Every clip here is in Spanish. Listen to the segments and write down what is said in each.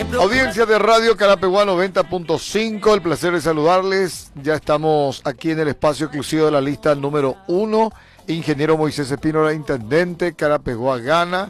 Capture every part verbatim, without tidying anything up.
Audiencia de Radio Carapeguá noventa punto cinco, el placer de saludarles. Ya estamos aquí en el espacio exclusivo de la lista número uno. Ingeniero Moisés Espínola, intendente, Carapeguá gana,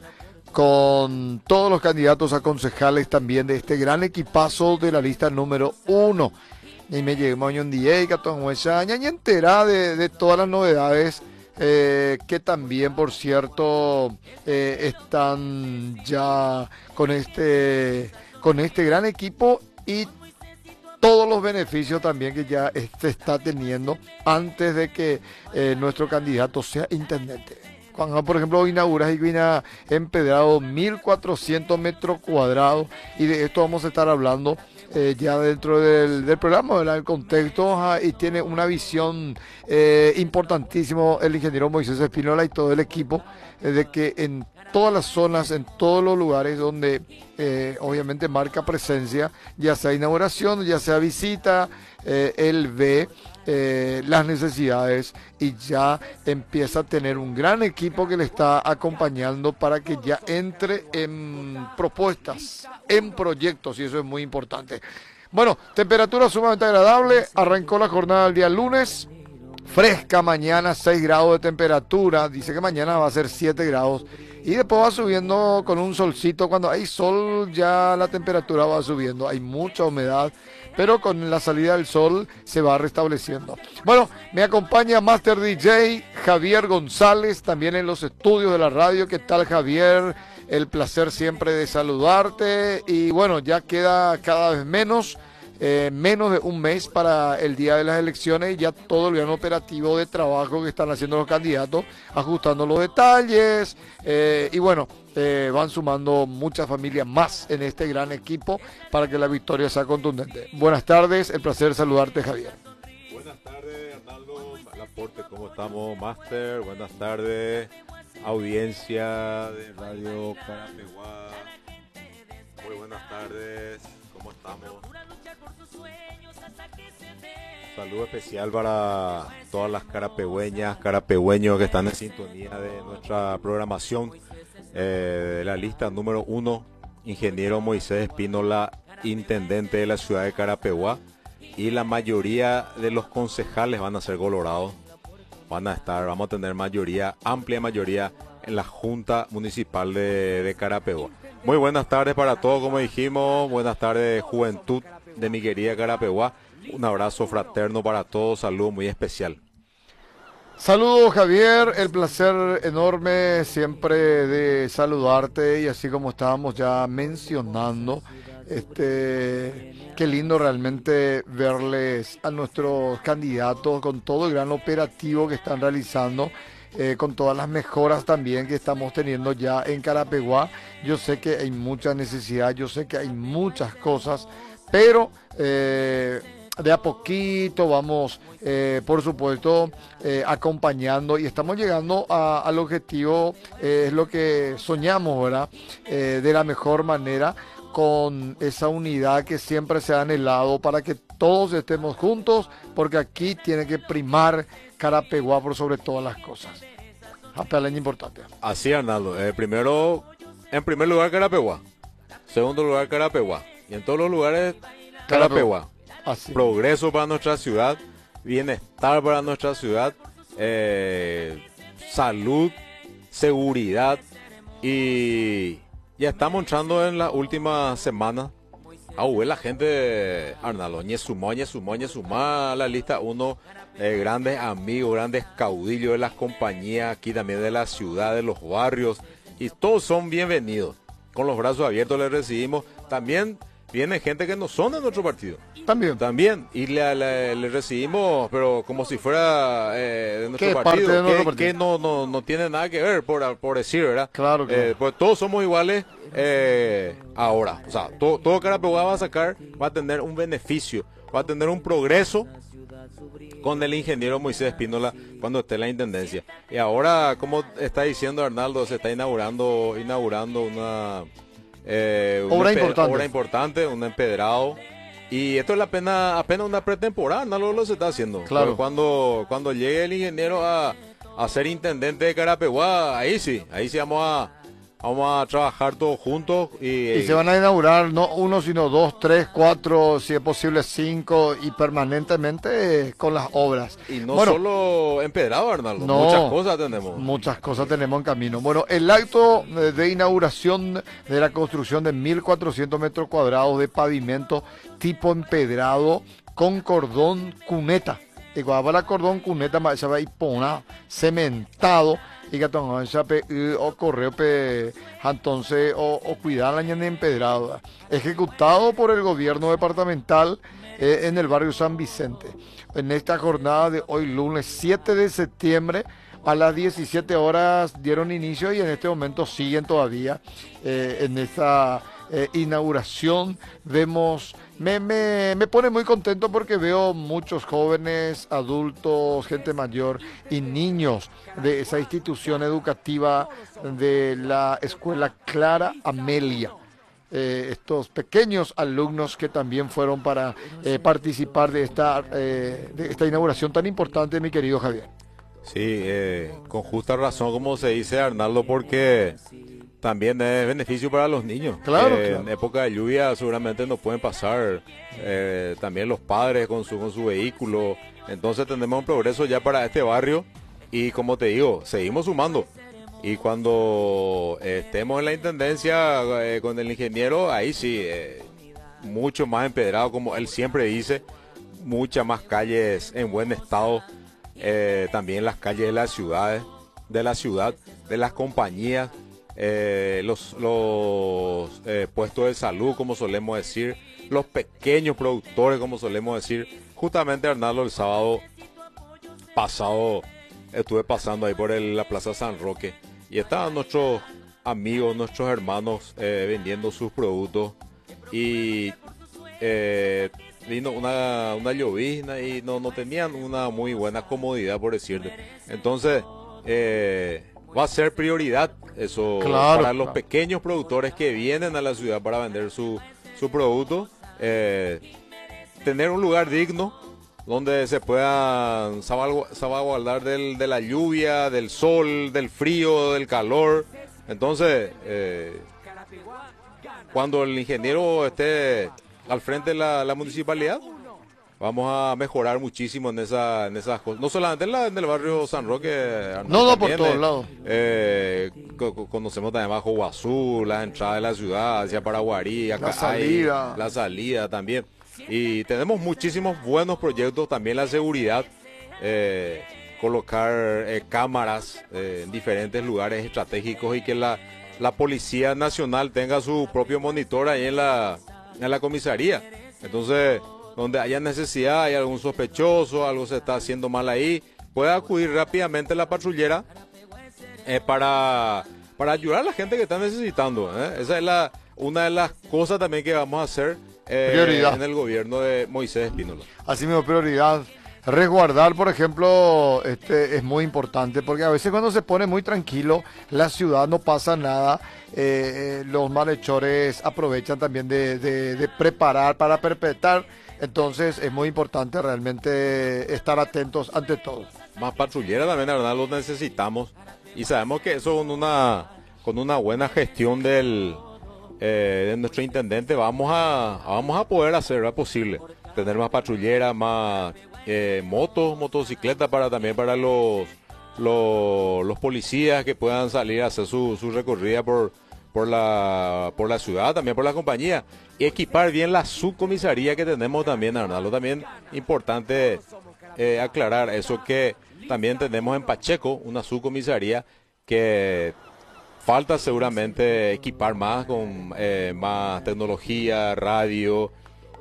con todos los candidatos a concejales también de este gran equipazo de la lista número uno. Y me llegó un día que y entera de, de todas las novedades eh, que también, por cierto, eh, están ya con este, con este gran equipo y todos los beneficios también que ya este está teniendo antes de que eh, nuestro candidato sea intendente. Cuando, por ejemplo, inaugura y viene empedrado mil cuatrocientos metros cuadrados, y de esto vamos a estar hablando eh, ya dentro del, del programa, ¿verdad? El contexto, ajá, y tiene una visión eh, importantísima el ingeniero Moisés Espínola y todo el equipo, eh, de que en todas las zonas, en todos los lugares donde eh, obviamente marca presencia, ya sea inauguración, ya sea visita, eh, él ve eh, las necesidades y ya empieza a tener un gran equipo que le está acompañando para que ya entre en propuestas, en proyectos, y eso es muy importante. Bueno, temperatura sumamente agradable, arrancó la jornada el día lunes. Fresca mañana, seis grados de temperatura, dice que mañana va a ser siete grados y después va subiendo con un solcito. Cuando hay sol ya la temperatura va subiendo, hay mucha humedad, pero con la salida del sol se va restableciendo. Bueno, me acompaña Master D J Javier González, también en los estudios de la radio. ¿Qué tal, Javier? El placer siempre de saludarte, y bueno, ya queda cada vez menos. Eh, menos de un mes para el día de las elecciones y ya todo el gran operativo de trabajo que están haciendo los candidatos, ajustando los detalles, eh, y bueno, eh, van sumando muchas familias más en este gran equipo para que la victoria sea contundente. Buenas tardes, el placer de saludarte, Javier. Buenas tardes, Arnaldo Laporte, ¿cómo estamos, Master? Buenas tardes, audiencia de Radio Carapeguá. Muy buenas tardes, ¿cómo estamos? Saludo especial para todas las carapegüeñas, carapegüeños que están en sintonía de nuestra programación, eh, de la lista número uno, ingeniero Moisés Espínola, intendente de la ciudad de Carapeguá, y la mayoría de los concejales van a ser colorados, van a estar, vamos a tener mayoría, amplia mayoría en la Junta Municipal de, de Carapeguá. Muy buenas tardes para todos, como dijimos, buenas tardes, juventud de mi querida Carapeguá. Un abrazo fraterno para todos, saludo muy especial. Saludos, Javier, el placer enorme siempre de saludarte, y así como estábamos ya mencionando, este, qué lindo realmente verles a nuestros candidatos con todo el gran operativo que están realizando. Eh, con todas las mejoras también que estamos teniendo ya en Carapeguá. Yo sé que hay mucha necesidad, yo sé que hay muchas cosas, pero eh, de a poquito vamos, eh, por supuesto, eh, acompañando, y estamos llegando a, al objetivo, eh, es lo que soñamos, ¿verdad? Eh, de la mejor manera, con esa unidad que siempre se ha anhelado para que todos estemos juntos, porque aquí tiene que primar Carapeguá por sobre todas las cosas. Apelaña importante. Así, Arnaldo. Eh, primero, en primer lugar, Carapeguá. Segundo lugar, Carapeguá. Y en todos los lugares, Carapeguá. Así. Progreso para nuestra ciudad, bienestar para nuestra ciudad, eh, salud, seguridad, y ya estamos entrando en las últimas semanas. Ah, hubo la gente, Arnaldo, Ñezumá, Ñezumá, Ñezumá, la lista uno, eh, grandes amigos, grandes caudillos de las compañías, aquí también de la ciudad, de los barrios, y todos son bienvenidos. Con los brazos abiertos les recibimos. También viene gente que no son de nuestro partido. También. También, y le, le, le recibimos, pero como si fuera eh, de nuestro ¿Qué partido, parte de nuestro que, partido? que no, no, no tiene nada que ver, por, por decir, ¿verdad? Claro, claro. Eh, pues todos somos iguales eh, ahora. O sea, todo, todo Carapeguá va a sacar, va a tener un beneficio, va a tener un progreso con el ingeniero Moisés Espínola cuando esté en la intendencia. Y ahora, como está diciendo Arnaldo, se está inaugurando, inaugurando una... Eh, obra, una importante. obra importante, un empedrado, y esto es la pena, apenas una pretemporada, no lo, lo se está haciendo. Claro. Pero cuando, cuando llegue el ingeniero a, a ser intendente de Carapeguá, ahí sí, ahí sí vamos a, vamos a trabajar todos juntos. Y, y se van a inaugurar no uno, sino dos, tres, cuatro, si es posible cinco, y permanentemente eh, con las obras. Y no bueno, solo empedrado, Arnaldo, no, muchas cosas tenemos. Muchas cosas tenemos en camino. Bueno, el acto de inauguración de la construcción de mil cuatrocientos metros cuadrados de pavimento tipo empedrado con cordón cuneta. Y cuando la cordón cuneta, se va a ir cementado. Y que o correo pe entonces o, o cuidar la ñana empedrada, ejecutado por el gobierno departamental eh, en el barrio San Vicente. En esta jornada de hoy lunes siete de septiembre a las diecisiete horas dieron inicio y en este momento siguen todavía eh, en esta eh, inauguración. Vemos, me, me, me pone muy contento porque veo muchos jóvenes, adultos, gente mayor y niños de esa institución educativa de la Escuela Clara Amelia. Eh, estos pequeños alumnos que también fueron para eh, participar de esta, eh, de esta inauguración tan importante, mi querido Javier. Sí, eh, con justa razón, como se dice, Arnaldo, porque también es beneficio para los niños. Claro, eh, claro. En época de lluvia seguramente no pueden pasar, eh, también los padres con su, con su vehículo. Entonces tenemos un progreso ya para este barrio y, como te digo, seguimos sumando. Y cuando eh, estemos en la intendencia eh, con el ingeniero, ahí sí, eh, mucho más empedrado, como él siempre dice, muchas más calles en buen estado. Eh, también las calles de las ciudades, de la ciudad, de las compañías, eh, los, los eh, puestos de salud, como solemos decir, los pequeños productores, como solemos decir. Justamente, Arnaldo, el sábado pasado estuve pasando ahí por el, la Plaza San Roque y estaban nuestros amigos, nuestros hermanos eh, vendiendo sus productos y eh, vino una, una llovizna y no, no tenían una muy buena comodidad, por decirte. Entonces, eh, va a ser prioridad eso Claro, para los claro. pequeños productores que vienen a la ciudad para vender su, su producto. Eh, tener un lugar digno donde se puedan salvagu- salvaguardar del, de la lluvia, del sol, del frío, del calor. Entonces, eh, cuando el ingeniero esté al frente de la, la municipalidad, vamos a mejorar muchísimo en, esa, en esas cosas. No solamente en, la, en el barrio San Roque. No, no, por también, todos eh, lados. eh, co- co- conocemos también bajo Guazú, la entrada de la ciudad hacia Paraguarí, acá La salida. hay la salida también. Y tenemos muchísimos buenos proyectos, también la seguridad, eh, colocar eh, cámaras eh, en diferentes lugares estratégicos y que la, la Policía Nacional tenga su propio monitor ahí en la, en la comisaría. Entonces, donde haya necesidad, hay algún sospechoso, algo se está haciendo mal ahí, puede acudir rápidamente la patrullera eh, para, para ayudar a la gente que está necesitando. ¿eh? Esa es la, una de las cosas también que vamos a hacer eh, Prioridad. en el gobierno de Moisés Espínola. Así mismo, prioridad. Resguardar, por ejemplo, este es muy importante porque a veces cuando se pone muy tranquilo la ciudad no pasa nada. Eh, los malhechores aprovechan también de, de, de preparar para perpetrar. Entonces es muy importante realmente estar atentos ante todo. Más patrullera también, la verdad, lo necesitamos. Y sabemos que eso con una, con una buena gestión del, eh, de nuestro intendente vamos a, vamos a poder hacer, ¿verdad? Posible. Tener más patrulleras, más eh, motos, motocicletas para también para los, los, los policías que puedan salir a hacer su, su recorrida por, por, la, por la ciudad, también por la compañía. Y equipar bien la subcomisaría que tenemos también, Arnaldo. También importante eh, aclarar eso, que también tenemos en Pacheco una subcomisaría que falta seguramente equipar más con eh, más tecnología, radio,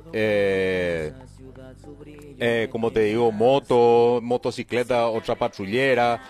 eh, eh, como te digo, moto, motocicleta, otra patrullera,